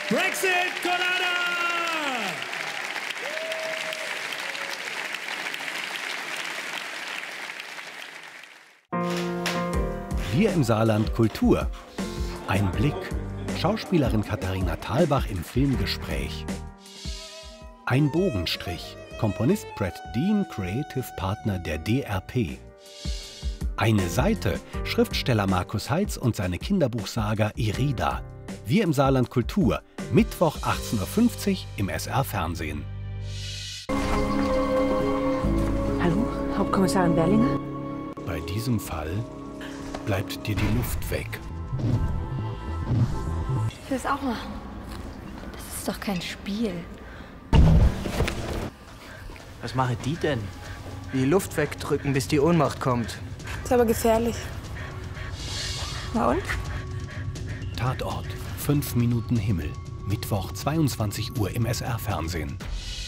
Brexit Colada! Wir im Saarland Kultur. Ein Blick. Schauspielerin Katharina Thalbach im Filmgespräch. Ein Bogenstrich. Komponist Brad Dean, Creative Partner der DRP. Eine Seite. Schriftsteller Markus Heitz und seine Kinderbuchsaga Irida. Wir im Saarland Kultur. Mittwoch 18:50 Uhr im SR-Fernsehen. Hallo, Hauptkommissarin Berlinger? Bei diesem Fall bleibt dir die Luft weg. Ich will es auch machen. Das ist doch kein Spiel. Was machen die denn? Die Luft wegdrücken, bis die Ohnmacht kommt. Ist aber gefährlich. Na und? Tatort. 5 Minuten Himmel. Mittwoch 22 Uhr im SR-Fernsehen.